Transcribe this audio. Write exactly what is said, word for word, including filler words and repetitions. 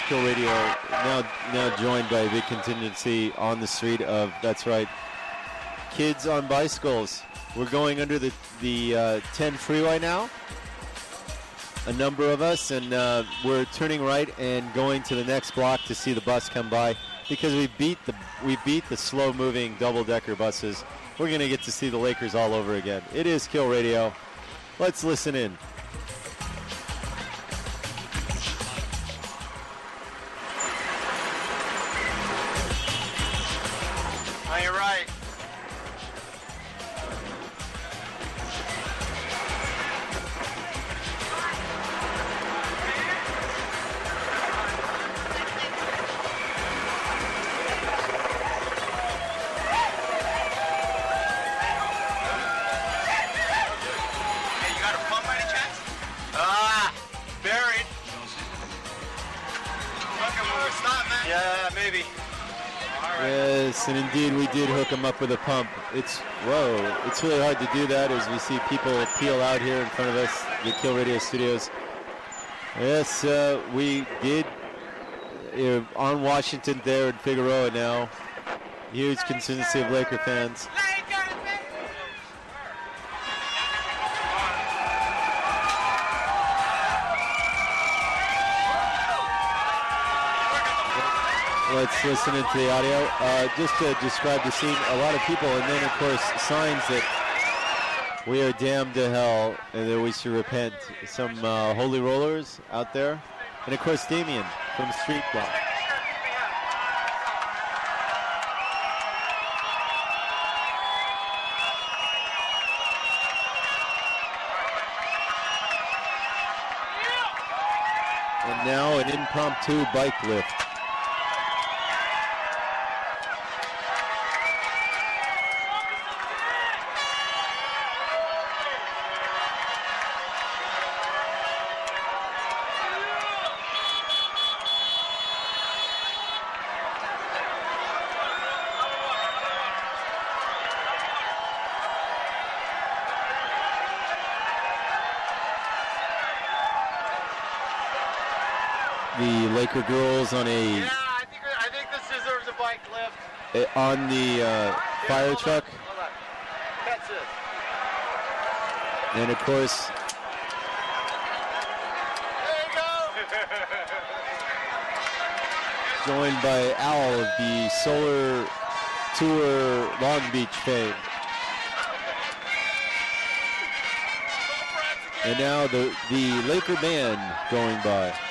Kill Radio, now now joined by a big contingency on the street of, that's right, kids on bicycles. We're going under the, the uh, ten freeway now, a number of us, and uh, we're turning right and going to the next block to see the bus come by because we beat the we beat the slow-moving double-decker buses. We're going to get to see the Lakers all over again. It is Kill Radio. Let's listen in. On your right. Hey, you got a pump by any chance? Ah, buried. Fucking move, stop, man. Yeah, maybe. Yes, and indeed we did hook them up with a pump. It's, whoa, it's really hard to do that as we see people peel out here in front of us, the Kill Radio studios. Yes, uh, we did, uh, on Washington there in Figueroa now. Huge contingency of Laker fans. Let's listen into the audio. Uh, just to describe the scene, a lot of people, and then, of course, signs that we are damned to hell and that we should repent. Some uh, holy rollers out there. And, of course, Damien from Street Block. And now an impromptu bike lift. The Laker girls on a Yeah, I think I think this deserves a bike lift. uh, on the uh, fire Hold truck, on, hold on. That's it. and of course There you go. joined by Al of the Solar Tour Long Beach fame. And now the the Laker band going by.